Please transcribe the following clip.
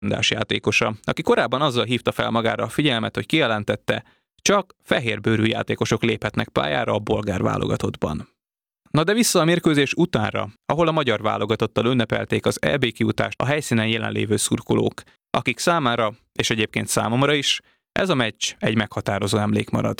játékosa, aki korábban azzal hívta fel magára a figyelmet, hogy kijelentette, csak fehérbőrű játékosok léphetnek pályára a bolgár válogatottban. Na de vissza a mérkőzés utánra, ahol a magyar válogatottal ünnepelték az EB kijutást a helyszínen jelenlévő szurkolók, akik számára, és egyébként számomra is, ez a meccs egy meghatározó emlék marad.